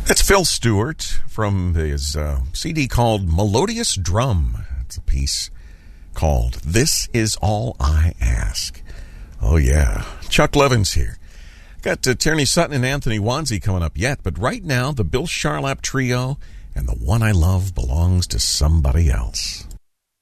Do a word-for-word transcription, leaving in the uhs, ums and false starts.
That's Phil Stewart from his uh, C D called Melodious Drum. It's a piece called This Is All I Ask. Oh, yeah. Chuck Levin's here. Got uh, Tierney Sutton and Anthony Wanzi coming up yet, but right now, the Bill Charlap Trio and The One I Love Belongs to Somebody Else.